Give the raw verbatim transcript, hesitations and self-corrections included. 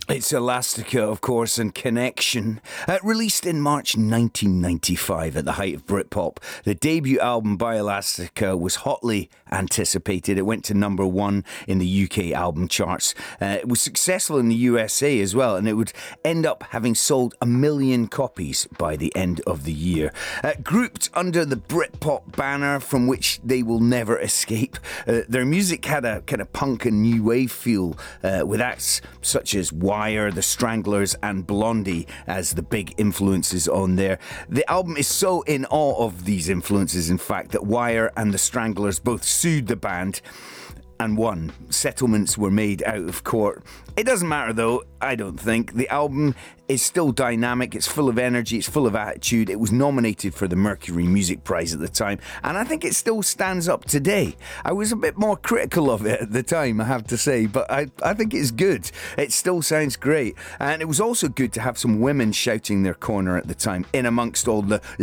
It's Elastica, of course, and Connection. Uh, released in March nineteen ninety-five at the height of Britpop, the debut album by Elastica was hotly anticipated. It went to number one in the U K album charts. Uh, it was successful in the U S A as well, and it would end up having sold a million copies by the end of the year. Uh, grouped under the Britpop banner from which they will never escape, uh, their music had a kind of punk and new wave feel, uh, with acts such as Wire, The Stranglers and Blondie as the big influences on there. The album is so in awe of these influences, in fact, that Wire and The Stranglers both sued the band and won. Settlements were made out of court. It doesn't matter though, I don't think. The album is still dynamic, it's full of energy, it's full of attitude. It was nominated for the Mercury Music Prize at the time, and I think it still stands up today. I was a bit more critical of it at the time, I have to say, but I, I think it's good. It still sounds great. And it was also good to have some women shouting their corner at the time, in amongst all the